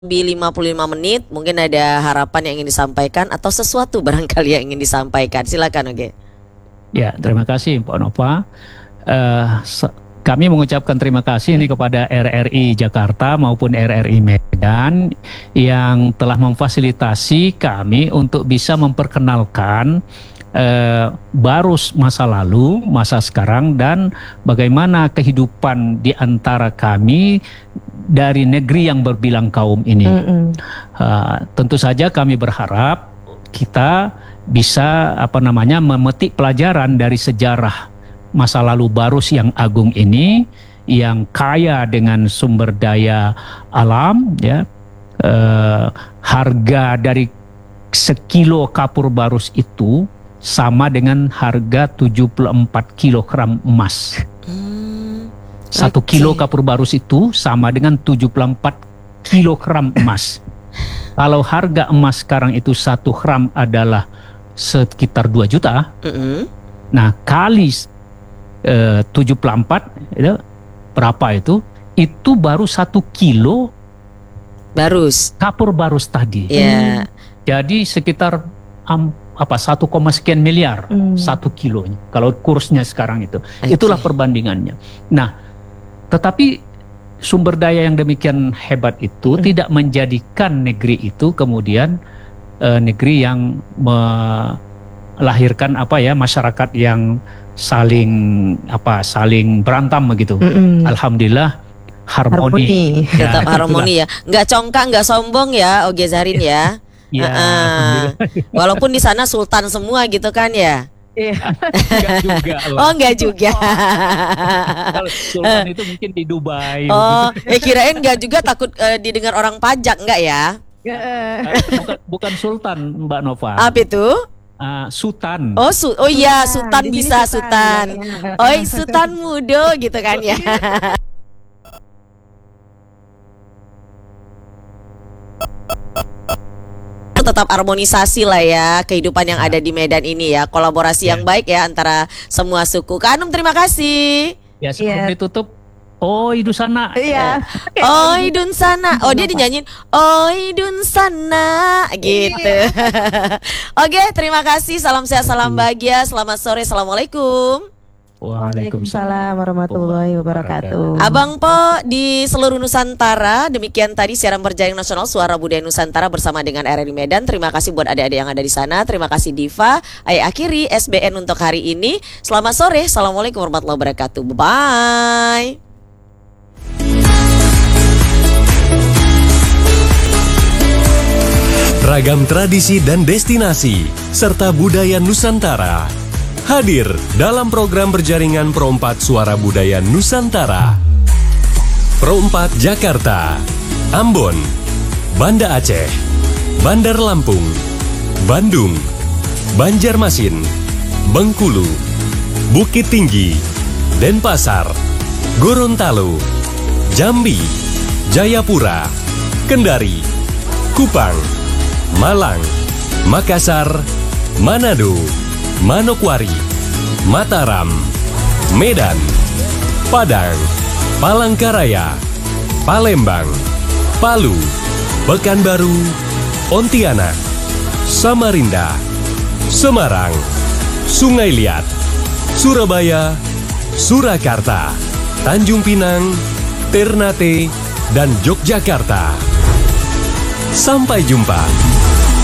Lebih 55 menit, mungkin ada harapan yang ingin disampaikan atau sesuatu barangkali yang ingin disampaikan. Silakan, oke. Ya, terima kasih Pak Nova. Kami mengucapkan terima kasih ini kepada RRI Jakarta maupun RRI Medan yang telah memfasilitasi kami untuk bisa memperkenalkan Barus masa lalu, masa sekarang, dan bagaimana kehidupan di antara kami dari negeri yang berbilang kaum ini. Tentu saja kami berharap kita bisa memetik pelajaran dari sejarah masa lalu Barus yang agung ini, yang kaya dengan sumber daya alam, ya. Harga dari sekilo kapur Barus itu sama dengan harga 74 kilogram emas. 1 kilo kapur Barus itu sama dengan 74 kilogram emas. Kalau harga emas sekarang itu 1 gram adalah sekitar 2 juta. Nah, kali 74 itu berapa itu? Itu baru 1 kilo Barus. kapur Barus tadi. Ya. Jadi sekitar 1, sekian miliar 1 kilonya. Kalau kursnya sekarang itu. Itulah perbandingannya. Nah, tetapi sumber daya yang demikian hebat itu tidak menjadikan negeri itu kemudian negeri yang melahirkan masyarakat yang saling berantem begitu. Alhamdulillah harmoni. Tetap harmoni ya. Nggak congkak, nggak sombong ya, Oge Zarin ya. Ya, walaupun di sana sultan semua gitu kan ya. Enggak juga. Enggak juga. Kalau sultan itu mungkin di Dubai. Kirain enggak juga, takut didengar orang pajak, enggak ya? Bukan sultan, Mbak Nova. Apa itu? Sultan. Oh iya, sultan bisa sultan. Sultan mudo gitu kan ya. Tetap harmonisasi lah ya kehidupan yang ada di Medan ini ya, kolaborasi yang baik ya antara semua suku. Kak Anum, terima kasih. Ya, sebelum ditutup, Oi Dun Sana. Iya. Oi Dun Sana. Oh, dia dinyanyiin Oi Dun Sana gitu. Oke, terima kasih. Salam sehat, salam bahagia. Selamat sore. Assalamualaikum. Waalaikumsalam warahmatullahi wabarakatuh. Abang Po di seluruh Nusantara, demikian tadi siaran berjaring nasional Suara Budaya Nusantara bersama dengan RRI Medan. Terima kasih buat adik-adik yang ada di sana. Terima kasih Diva. Ayah akhiri SBN untuk hari ini. Selamat sore. Assalamualaikum warahmatullahi wabarakatuh. Bye. Ragam tradisi dan destinasi serta budaya Nusantara hadir dalam program berjaringan Pro 4 Suara Budaya Nusantara. Pro 4 Jakarta, Ambon, Banda Aceh, Bandar Lampung, Bandung, Banjarmasin, Bengkulu, Bukit Tinggi, Denpasar, Gorontalo, Jambi, Jayapura, Kendari, Kupang, Malang, Makassar, Manado, Manokwari, Mataram, Medan, Padang, Palangkaraya, Palembang, Palu, Pekanbaru, Pontianak, Samarinda, Semarang, Sungai Liat, Surabaya, Surakarta, Tanjung Pinang, Ternate, dan Yogyakarta. Sampai jumpa.